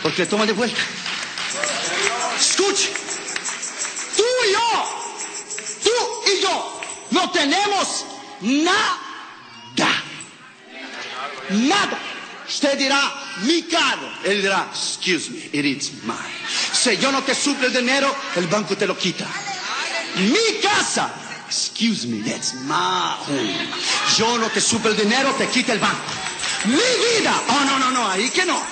porque le toman de vuelta. Escuche, tú y yo no tenemos nada. Usted dirá, mi carro. Él dirá, excuse me, it is mine. Si yo no te suple el dinero, el banco te lo quita. Mi casa, excuse me, that's my home. Yo no te suple el dinero, te quita el banco. Mi vida, oh no, ahí que no.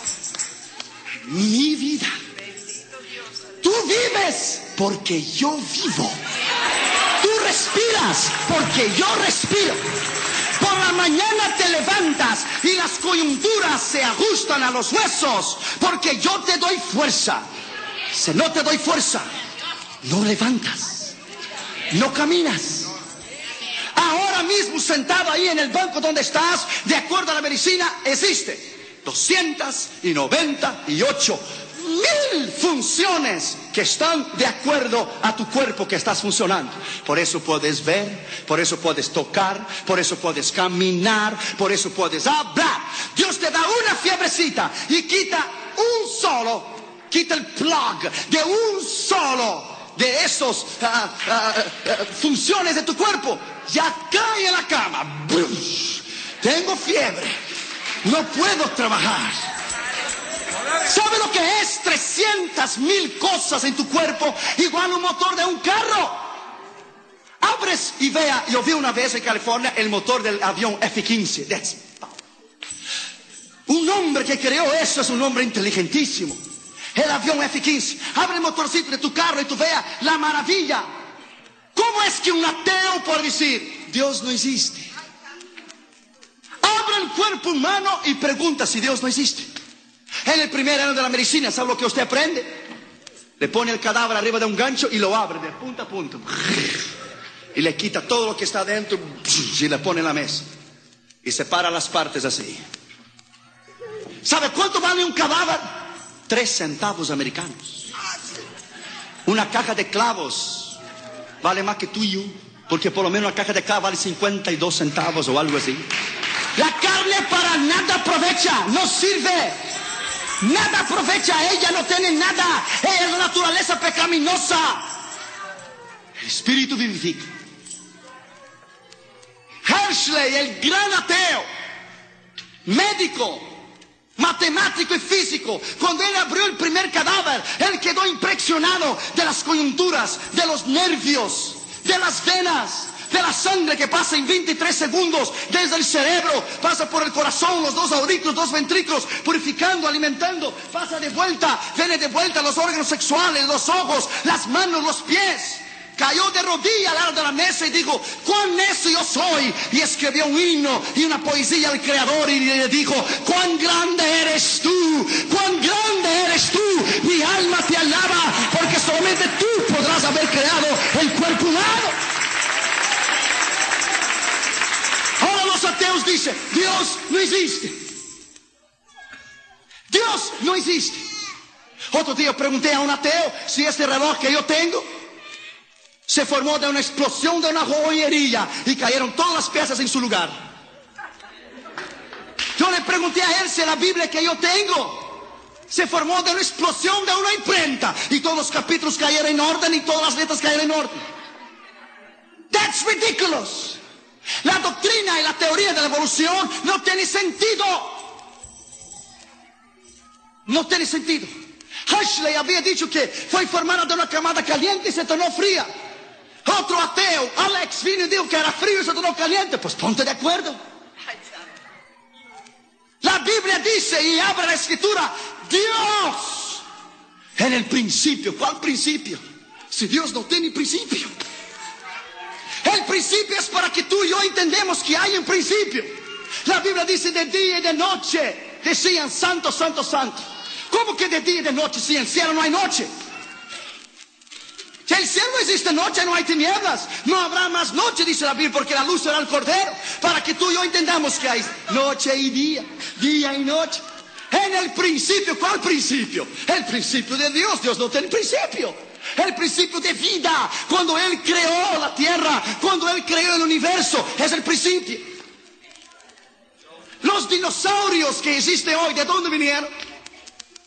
Mi vida. Tú vives porque yo vivo. Tú respiras porque yo respiro. Por la mañana te levantas y las coyunturas se ajustan a los huesos porque yo te doy fuerza. Si no te doy fuerza, no levantas, no caminas. Ahora mismo sentado ahí en el banco donde estás, de acuerdo a la medicina, existe 298,000 funciones que están de acuerdo a tu cuerpo que estás funcionando. Por eso puedes ver, por eso puedes tocar, por eso puedes caminar, por eso puedes hablar. Dios te da una fiebrecita y quita el plug de un solo de esos funciones de tu cuerpo. Ya cae en la cama. Tengo fiebre, no puedo trabajar. ¿Sabe lo que es 300,000 cosas en tu cuerpo? Igual un motor de un carro. Abres y vea, yo vi una vez en California el motor del avión F-15. Un hombre que creó eso es un hombre inteligentísimo. El avión F-15. Abre el motorcito de tu carro y tú veas la maravilla. ¿Cómo es que un ateo puede decir, Dios no existe? Abre el cuerpo humano y pregunta si Dios no existe. En el primer año de la medicina, ¿sabe lo que usted aprende? Le pone el cadáver arriba de un gancho y lo abre de punta a punta. Y le quita todo lo que está dentro y le pone en la mesa. Y separa las partes así. ¿Sabe cuánto vale un cadáver? 3 centavos americanos. Una caja de clavos vale más que tú y yo, porque por lo menos una caja de clavos vale 52 centavos o algo así. La carne para nada aprovecha, no sirve. Nada aprovecha, ella no tiene nada. Ella es la naturaleza pecaminosa. El espíritu vivifica. Hershey, el gran ateo, médico, matemático y físico, cuando él abrió el primer cadáver, él quedó impresionado de las coyunturas, de los nervios, de las venas, de la sangre que pasa en 23 segundos desde el cerebro, pasa por el corazón, los 2 auriculares, 2 ventrículos, purificando, alimentando, pasa de vuelta, viene de vuelta los órganos sexuales, los ojos, las manos, los pies. Cayó de rodillas al lado de la mesa y dijo, cuán necio yo soy. Y escribió un himno y una poesía al Creador y le dijo, cuán grande eres tú, cuán grande eres tú. Mi alma te alaba, porque solamente tú podrás haber creado el cuerpo humano. Ahora los ateos dicen, Dios no existe. Dios no existe. Otro día pregunté a un ateo si este reloj que yo tengo se formó de una explosión de una joyería y cayeron todas las piezas en su lugar. Yo le pregunté a él si la Biblia que yo tengo se formó de una explosión de una imprenta y todos los capítulos cayeron en orden y todas las letras cayeron en orden. That's ridiculous. La doctrina y la teoría de la evolución no tiene sentido. No tiene sentido. Hershey había dicho que fue formada de una camada caliente y se tornó fría. Otro ateo, Alex, vino y dijo que era frío y se tornó caliente. Pues ponte de acuerdo. La Biblia dice y abre la escritura, Dios en el principio. ¿Cuál principio? Si Dios no tiene principio. El principio es para que tú y yo entendamos que hay un principio. La Biblia dice de día y de noche decían santo, santo, santo. ¿Cómo que de día y de noche? Si en el cielo no hay noche. Si en el cielo no existe noche, no hay tinieblas. No habrá más noche, dice la Biblia, porque la luz será el Cordero. Para que tú y yo entendamos que hay noche y día, día y noche. En el principio, ¿cuál principio? El principio de Dios. Dios no tiene principio. El principio de vida, cuando Él creó la tierra, cuando Él creó el universo, es el principio. Los dinosaurios que existen hoy, ¿de dónde vinieron?